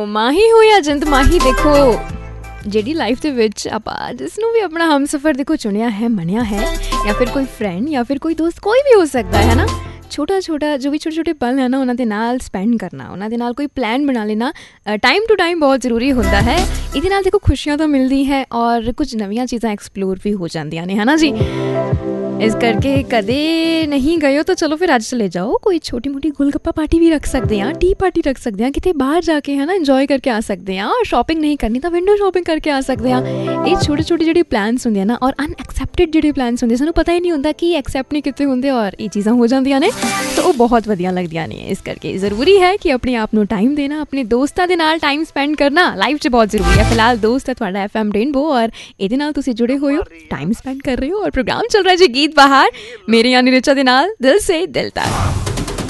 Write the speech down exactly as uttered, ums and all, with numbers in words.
ਮਾਹੀ ਹੋ ਜਾਂ ਜਿੰਦ ਮਾਹੀ, ਦੇਖੋ ਜਿਹੜੀ ਲਾਈਫ ਦੇ ਵਿੱਚ ਆਪਾਂ ਜਿਸ ਨੂੰ ਵੀ ਆਪਣਾ ਹਮਸਫਰ ਦੇਖੋ ਚੁਣਿਆ ਹੈ, ਮੰਨਿਆ ਹੈ, ਜਾਂ ਫਿਰ ਕੋਈ ਫਰੈਂਡ ਜਾਂ ਫਿਰ ਕੋਈ ਦੋਸਤ, ਕੋਈ ਵੀ ਹੋ ਸਕਦਾ ਹੈ ਨਾ, ਛੋਟਾ ਛੋਟਾ ਜੋ ਵੀ ਛੋਟੇ ਛੋਟੇ ਪਲ ਹੈ ਨਾ ਉਹਨਾਂ ਦੇ ਨਾਲ ਸਪੈਂਡ ਕਰਨਾ, ਉਹਨਾਂ ਦੇ ਨਾਲ ਕੋਈ ਪਲਾਨ ਬਣਾ ਲੈਣਾ ਟਾਈਮ ਟੂ ਟਾਈਮ ਬਹੁਤ ਜ਼ਰੂਰੀ ਹੁੰਦਾ ਹੈ। ਇਹਦੇ ਨਾਲ ਦੇਖੋ ਖੁਸ਼ੀਆਂ ਤਾਂ ਮਿਲਦੀ ਹੈ ਔਰ ਕੁਝ ਨਵੀਆਂ ਚੀਜ਼ਾਂ ਐਕਸਪਲੋਰ ਵੀ ਹੋ ਜਾਂਦੀਆਂ ਨੇ, ਹੈ ਨਾ ਜੀ। ਇਸ ਕਰਕੇ ਕਦੇ ਨਹੀਂ ਗਏ ਹੋ ਤਾਂ ਚਲੋ ਫਿਰ ਅੱਜ ਚਲੇ ਜਾਓ, ਕੋਈ ਛੋਟੀ ਮੋਟੀ ਗੋਲਗੱਪਾ ਪਾਰਟੀ ਵੀ ਰੱਖ ਸਕਦੇ ਹਾਂ, ਟੀ ਪਾਰਟੀ ਰੱਖ ਸਕਦੇ ਹਾਂ, ਕਿਤੇ ਬਾਹਰ ਜਾ ਕੇ ਹੈ ਨਾ ਇੰਜੋਏ ਕਰਕੇ ਆ ਸਕਦੇ ਹਾਂ। ਔਰ ਸ਼ੋਪਿੰਗ ਨਹੀਂ ਕਰਨੀ ਤਾਂ ਵਿੰਡੋ ਸ਼ੋਪਿੰਗ ਕਰਕੇ ਆ ਸਕਦੇ ਹਾਂ। ਇਹ ਛੋਟੇ ਛੋਟੇ ਜਿਹੜੇ ਪਲਾਨਸ ਹੁੰਦੇ ਆ ਨਾ, ਔਰ ਅਨਐਕਸੈਪਟਡ ਜਿਹੜੇ ਪਲਾਨਸ ਹੁੰਦੇ, ਸਾਨੂੰ ਪਤਾ ਹੀ ਨਹੀਂ ਹੁੰਦਾ ਕਿ ਐਕਸੈਪਟ ਨਹੀਂ ਕੀਤੇ ਹੁੰਦੇ ਔਰ ਇਹ ਚੀਜ਼ਾਂ ਹੋ ਜਾਂਦੀਆਂ ਨੇ, ਤਾਂ ਉਹ ਬਹੁਤ ਵਧੀਆ ਲੱਗਦੀਆਂ ਨੇ। ਇਸ ਕਰਕੇ ਜ਼ਰੂਰੀ ਹੈ ਕਿ ਆਪਣੇ ਆਪ ਨੂੰ ਟਾਈਮ ਦੇਣਾ, ਆਪਣੇ ਦੋਸਤਾਂ ਦੇ ਨਾਲ ਟਾਈਮ ਸਪੈਂਡ ਕਰਨਾ ਲਾਈਫ 'ਚ ਬਹੁਤ ਜ਼ਰੂਰੀ ਹੈ। ਫਿਲਹਾਲ ਦੋਸਤ ਹੈ ਤੁਹਾਡਾ ਐਫ ਐਮ ਰੇਨਬੋ ਔਰ ਇਹਦੇ ਨਾਲ ਤੁਸੀਂ ਜੁੜੇ ਹੋਏ ਹੋ, ਟਾਈਮ ਸਪੈਂਡ ਕਰ ਰਹੇ ਹੋ ਔਰ ਪ੍ਰੋਗਰਾਮ ਚੱਲ ਰਿਹਾ ਜੀ ਗੀਤ ਬਹਾਰ ਮੇਰੇ ਯਾਨੀ ਰਿਚਾ ਦੇ ਨਾਲ, ਦਿਲ ਸੇ ਦਿਲ ਤੱਕ।